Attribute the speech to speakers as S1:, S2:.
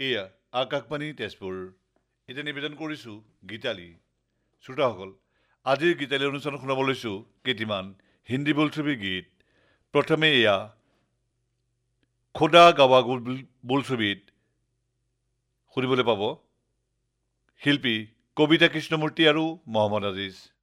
S1: এয়া আকাশবাণী তেজপুৰ এতিয়া নিবেদন কৰিছোঁ গীতালি শ্ৰোতাসকল আজিৰ গীতালি অনুষ্ঠান শুনাব লৈছোঁ কেইটিমান হিন্দী বোলছবি গীত প্ৰথমে এয়া খোদা গাৱা বোলছবিত শুনিবলৈ পাব শিল্পী কবিতা কৃষ্ণমূৰ্তি আৰু মহম্মদ আজিজ